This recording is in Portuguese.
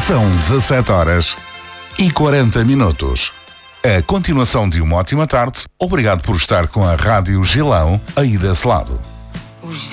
São 17h40. A continuação de uma ótima tarde. Obrigado por estar com a Rádio Gilão aí desse lado.